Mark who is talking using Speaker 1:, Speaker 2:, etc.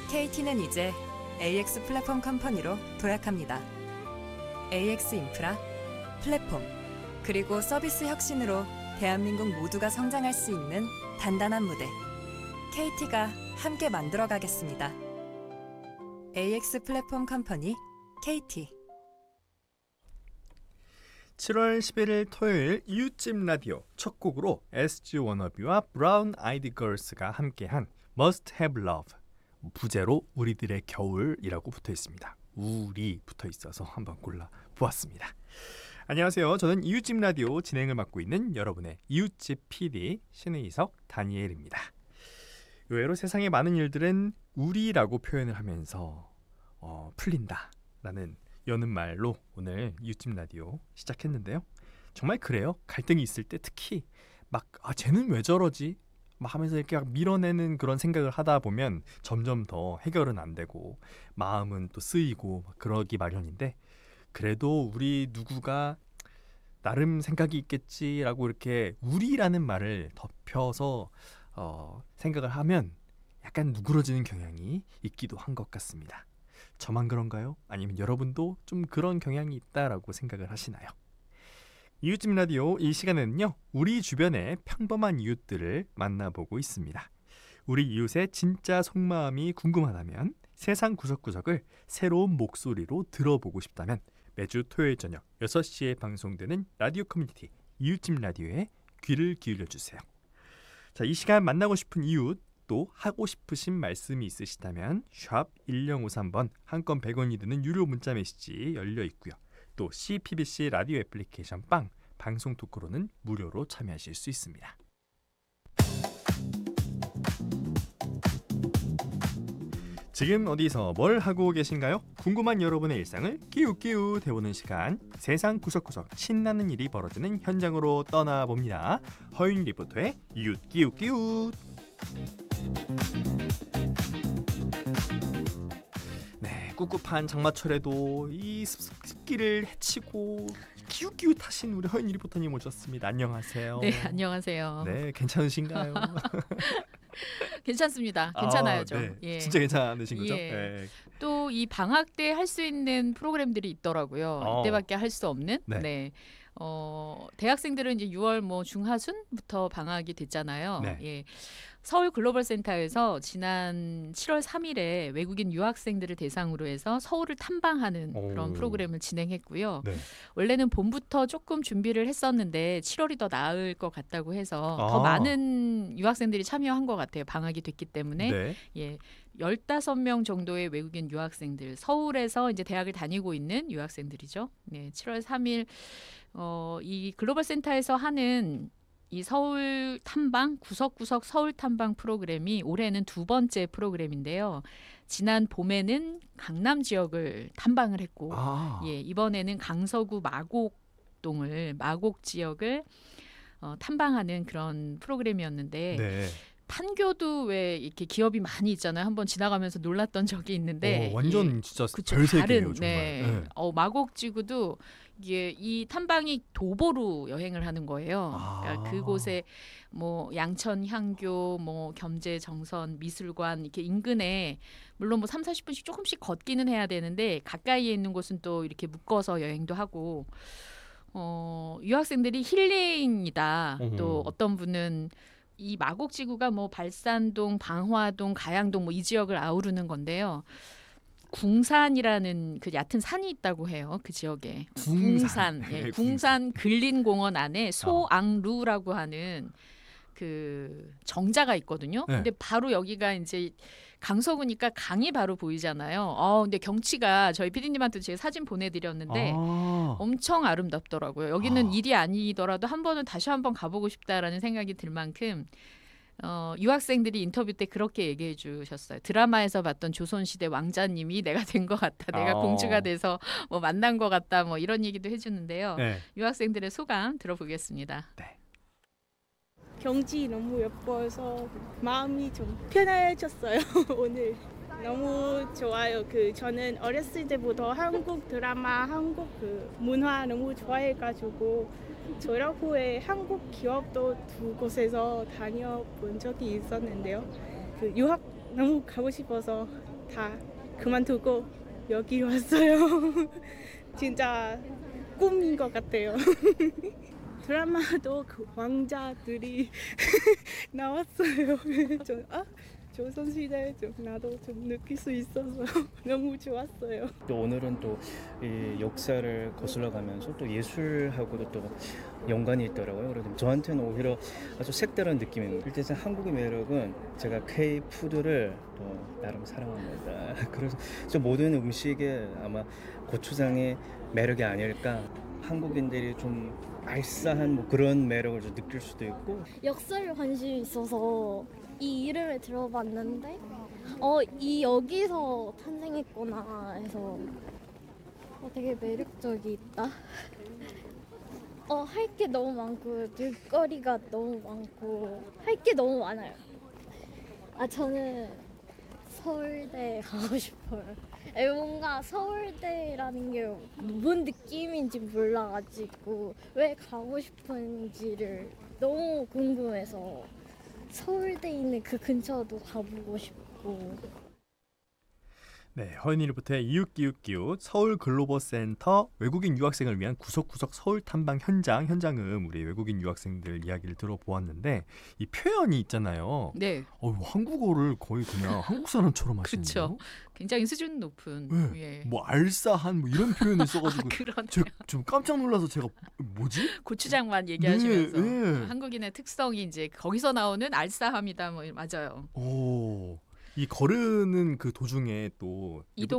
Speaker 1: KT는 이제 AX 플랫폼 컴퍼니로 도약합니다. AX 인프라, 플랫폼, 그리고 서비스 혁신으로 대한민국 모두가 성장할 수 있는 단단한 무대. KT가 함께 만들어 가겠습니다. AX 플랫폼 컴퍼니 KT.
Speaker 2: 7월 11일 토요일 이웃집 라디오 첫 곡으로 SG 워너비와 브라운 아이드 걸스가 함께한 Must Have Love, 부제로 우리들의 겨울이라고 붙어 있습니다. 우리 붙어 있어서 한번 골라보았습니다. 안녕하세요. 저는 이웃집 라디오 진행을 맡고 있는 여러분의 이웃집 PD 신의석 다니엘입니다. 의외로 세상의 많은 일들은 우리라고 표현을 하면서 풀린다라는 여는 말로 오늘 이웃집 라디오 시작했는데요. 정말 그래요. 갈등이 있을 때 특히 막 쟤는 왜 저러지? 막 하면서 이렇게 막 밀어내는 그런 생각을 하다 보면 점점 더 해결은 안 되고 마음은 또 쓰이고 그러기 마련인데, 그래도 우리 누구가 나름 생각이 있겠지라고 이렇게 우리라는 말을 덮여서 생각을 하면 약간 누그러지는 경향이 있기도 한 것 같습니다. 저만 그런가요? 아니면 여러분도 좀 그런 경향이 있다라고 생각을 하시나요? 이웃집 라디오 이 시간에는요, 우리 주변의 평범한 이웃들을 만나보고 있습니다. 우리 이웃의 진짜 속마음이 궁금하다면, 세상 구석구석을 새로운 목소리로 들어보고 싶다면 매주 토요일 저녁 6시에 방송되는 라디오 커뮤니티 이웃집 라디오에 귀를 기울여주세요. 자, 이 시간 만나고 싶은 이웃, 또 하고 싶으신 말씀이 있으시다면 샵 1053번, 한 건 100원이 드는 유료 문자 메시지 열려 있고요. 또 CPBC 라디오 애플리케이션 빵 방송 토크로는 무료로 참여하실 수 있습니다. 지금 어디서 뭘 하고 계신가요? 궁금한 여러분의 일상을 끼우끼우 대보는 시간, 세상 구석구석 신나는 일이 벌어지는 현장으로 떠나봅니다. 허윤 리포터의 이웃 끼우끼우. 네, 꿉꿉한 장마철에도 이 습기를 헤치고 기웃기웃하신 우리 허윤 리포터님 오셨습니다. 안녕하세요.
Speaker 3: 네, 안녕하세요.
Speaker 2: 네, 괜찮으신가요?
Speaker 3: 괜찮습니다. 괜찮아야죠.
Speaker 2: 네.
Speaker 3: 예.
Speaker 2: 진짜 괜찮으신 거죠?
Speaker 3: 예.
Speaker 2: 네.
Speaker 3: 또 이 방학 때 할 수 있는 프로그램들이 있더라고요. 이때밖에 할 수 없는.
Speaker 2: 네.
Speaker 3: 네. 대학생들은 이제 6월 중하순부터 방학이 됐잖아요.
Speaker 2: 네.
Speaker 3: 예. 서울 글로벌 센터에서 지난 7월 3일에 외국인 유학생들을 대상으로 해서 서울을 탐방하는 그런 프로그램을 진행했고요.
Speaker 2: 네.
Speaker 3: 원래는 봄부터 조금 준비를 했었는데 7월이 더 나을 것 같다고 해서 더 많은 유학생들이 참여한 것 같아요. 방학이 됐기 때문에.
Speaker 2: 네.
Speaker 3: 예. 15명 정도의 외국인 유학생들, 서울에서 이제 대학을 다니고 있는 유학생들이죠. 네, 7월 3일 이 글로벌 센터에서 하는 이 서울 탐방, 구석구석 서울 탐방 프로그램이 올해는 2번째 프로그램인데요. 지난 봄에는 강남 지역을 탐방을 했고, 예, 이번에는 강서구 마곡 지역을 탐방하는 그런 프로그램이었는데,
Speaker 2: 네.
Speaker 3: 판교도 왜 이렇게 기업이 많이 있잖아요. 한번 지나가면서 놀랐던 적이 있는데
Speaker 2: 완전 진짜
Speaker 3: 그쵸,
Speaker 2: 별세계예요, 정말.
Speaker 3: 네.
Speaker 2: 네.
Speaker 3: 마곡지구도 이게 이 탐방이 도보로 여행을 하는 거예요. 그러니까 그곳에 뭐 양천 향교, 뭐 겸재 정선 미술관 이렇게 인근에 물론 뭐 30-40분씩 조금씩 걷기는 해야 되는데 가까이에 있는 곳은 또 이렇게 묶어서 여행도 하고 유학생들이 힐링이다. 또 어떤 분은 이 마곡지구가 뭐 발산동, 방화동, 가양동 뭐 이 지역을 아우르는 건데요. 궁산이라는 그 얕은 산이 있다고 해요. 그 지역에. 궁산. 예, 궁산 근린공원 안에 소앙루라고 하는 그 정자가 있거든요.
Speaker 2: 네.
Speaker 3: 근데 바로 여기가 이제 강서구니까 강이 바로 보이잖아요. 근데 경치가 저희 PD님한테 제가 사진 보내드렸는데 엄청 아름답더라고요. 여기는 일이 아니더라도 한 번은 다시 한번 가보고 싶다라는 생각이 들 만큼 유학생들이 인터뷰 때 그렇게 얘기해 주셨어요. 드라마에서 봤던 조선시대 왕자님이 내가 된 것 같다. 내가 공주가 돼서 뭐 만난 것 같다. 뭐 이런 얘기도 해주는데요.
Speaker 2: 네.
Speaker 3: 유학생들의 소감 들어보겠습니다.
Speaker 2: 네.
Speaker 4: 경치 너무 예뻐서 마음이 좀 편해졌어요. 오늘 너무 좋아요. 저는 어렸을 때부터 한국 드라마, 한국 문화 너무 좋아해가지고 졸업 후에 한국 기업도 2곳에서 다녀본 적이 있었는데요. 유학 너무 가고 싶어서 다 그만두고 여기 왔어요. 진짜 꿈인 것 같아요. 드라마도 그 왕자들이 나왔어요. 조선시대 좀 나도 좀 느낄 수 있어서 너무 좋았어요.
Speaker 5: 또 오늘은 또 이 역사를 거슬러 가면서 또 예술하고도 또 연관이 있더라고요. 그래서 저한테는 오히려 아주 색다른 느낌입니다. 일단 한국의 매력은 제가 K 푸드를 또 나름 사랑합니다. 그래서 저 모든 음식에 아마 고추장의 매력이 아닐까. 한국인들이 좀 알싸한 뭐 그런 매력을 좀 느낄 수도 있고.
Speaker 6: 역사에 관심이 있어서 이 이름을 들어봤는데 이 여기서 탄생했구나 해서 되게 매력적이 있다. 할 게 너무 많고 놀거리가 너무 많고 할 게 너무 많아요. 저는 서울대 가고 싶어요. 뭔가 서울대라는 게 뭔 느낌인지 몰라가지고 왜 가고 싶은지를 너무 궁금해서 서울대 있는 그 근처도 가보고 싶고.
Speaker 2: 네, 허은이 리포터의 이웃기웃기웃 서울 글로벌 센터 외국인 유학생을 위한 구석구석 서울 탐방 현장음 우리 외국인 유학생들 이야기를 들어보았는데 이 표현이 있잖아요.
Speaker 3: 네,
Speaker 2: 한국어를 거의 그냥 한국 사람처럼 하시는데요.
Speaker 3: 그렇죠. 굉장히 수준 높은.
Speaker 2: 네.
Speaker 3: 예.
Speaker 2: 뭐 알싸한 뭐 이런 표현을 써가지고
Speaker 3: 그러네요.
Speaker 2: 좀 깜짝 놀라서 제가 뭐지?
Speaker 3: 고추장만 얘기하시면서
Speaker 2: 네.
Speaker 3: 한국인의 특성이 이제 거기서 나오는 알싸함이다. 뭐 맞아요.
Speaker 2: 오, 이 거르는 그 도중에 또
Speaker 3: 이동